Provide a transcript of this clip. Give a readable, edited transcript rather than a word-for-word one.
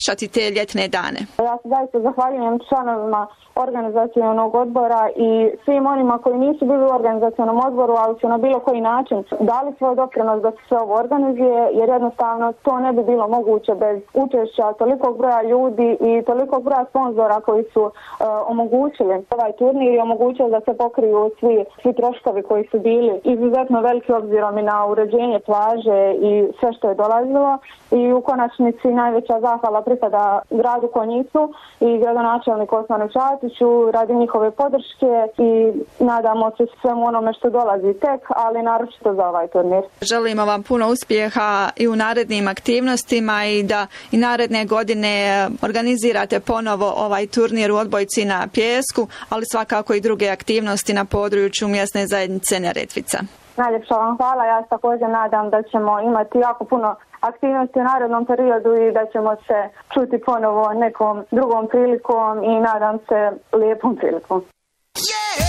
šati te ljetne dane. Ja se zaista zahvaljujem članovima organizacionog odbora i svim onima koji nisu bili u organizacionom odboru, ali su na bilo koji način dali svoj doprinos da se ovo organizuje, jer jednostavno to ne bi bilo moguće bez učešća tolikog broja ljudi i tolikog broja sponzora koji su omogućili ovaj turnir i omogućili da se pokriju svi troškovi koji su bili izuzetno veliki obzirom i na uređenje plaže i sve što je dolazilo. I u konačnici najveća zahvala pripada gradu Konjicu i gradonačelniku Osmanu Čatiću radi njihove podrške i nadamo se svemu onome što dolazi tek, ali naročito za ovaj turnir. Želimo vam puno uspjeha i u narednim aktivnostima i da i naredne godine organizirate ponovo ovaj turnir u odbojci na pijesku, ali svakako i druge aktivnosti na području mjesne zajednice Neretvica. Najljepša vam hvala, ja se također nadam da ćemo imati jako puno aktivnosti u narednom periodu i da ćemo se čuti ponovo nekom drugom prilikom i nadam se lijepom prilikom.